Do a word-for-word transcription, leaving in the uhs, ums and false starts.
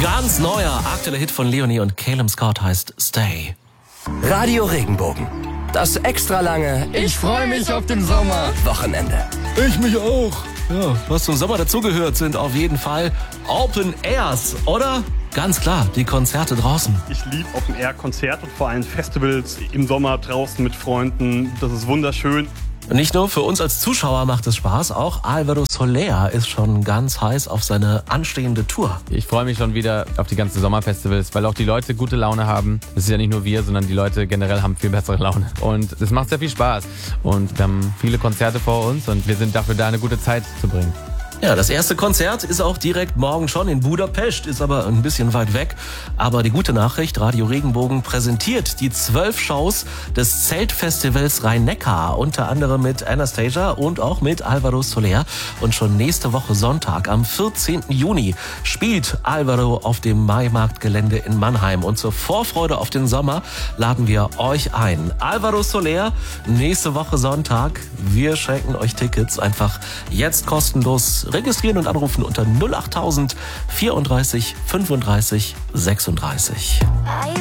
Ganz neuer, aktueller Hit von Leonie und Calum Scott heißt Stay. Radio Regenbogen. Das extra lange Ich freue mich auf den Sommer. Wochenende. Ich mich auch. Ja, was zum Sommer dazugehört, sind auf jeden Fall Open Airs, oder? Ganz klar, die Konzerte draußen. Ich liebe Open-Air-Konzerte und vor allem Festivals im Sommer draußen mit Freunden. Das ist wunderschön. Nicht nur für uns als Zuschauer macht es Spaß, auch Álvaro Soler ist schon ganz heiß auf seine anstehende Tour. Ich freue mich schon wieder auf die ganzen Sommerfestivals, weil auch die Leute gute Laune haben. Das ist ja nicht nur wir, sondern die Leute generell haben viel bessere Laune. Und es macht sehr viel Spaß. Und wir haben viele Konzerte vor uns und wir sind dafür da, eine gute Zeit zu bringen. Ja, das erste Konzert ist auch direkt morgen schon in Budapest, ist aber ein bisschen weit weg. Aber die gute Nachricht, Radio Regenbogen präsentiert die zwölf Shows des Zeltfestivals Rhein-Neckar, unter anderem mit Anastasia und auch mit Álvaro Soler. Und schon nächste Woche Sonntag, am vierzehnten Juni, spielt Álvaro auf dem Maimarktgelände in Mannheim. Und zur Vorfreude auf den Sommer laden wir euch ein. Álvaro Soler, nächste Woche Sonntag. Wir schenken euch Tickets einfach jetzt kostenlos. Registrieren und anrufen unter null achttausend vierunddreißig fünfunddreißig sechsunddreißig.